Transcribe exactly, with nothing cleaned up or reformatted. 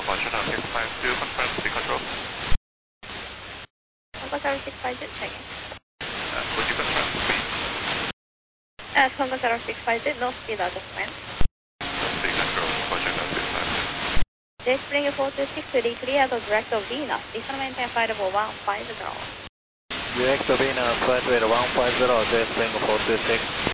Barcelona six five two, confirm speed control. Congo Zero six five two, checking. Uh, would you confirm speed? Uh, Congo Zero six five two, no speed adjustment. Speed control, Barcelona six five two. J Spring four two six, reclear the direct of Venus. Descend maintain flight level one five zero. Direct Venus, flight level one five zero, J Spring four two six.